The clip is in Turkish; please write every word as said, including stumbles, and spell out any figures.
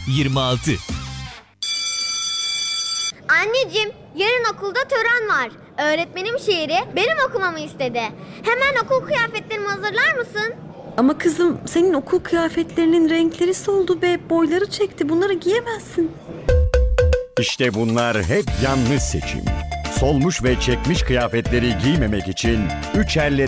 yirmi altı. Anneciğim, yarın okulda tören var. Öğretmenim şiiri benim okumamı istedi. Hemen okul kıyafetlerimi hazırlar mısın? Ama kızım, senin okul kıyafetlerinin renkleri soldu be, boyları çekti. Bunları giyemezsin. İşte bunlar hep yanlış seçim. Solmuş ve çekmiş kıyafetleri giymemek için Üçer'lerin